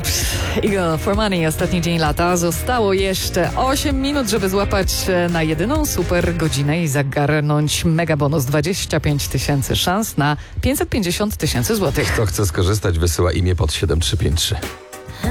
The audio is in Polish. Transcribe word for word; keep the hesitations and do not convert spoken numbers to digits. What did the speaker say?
Eagle for Money, ostatni dzień lata. Zostało jeszcze osiem minut, żeby złapać na jedyną super godzinę i zagarnąć mega bonus dwadzieścia pięć tysięcy, szans na pięćset pięćdziesiąt tysięcy złotych. Kto chce skorzystać, wysyła imię pod siedem trzy pięć trzy.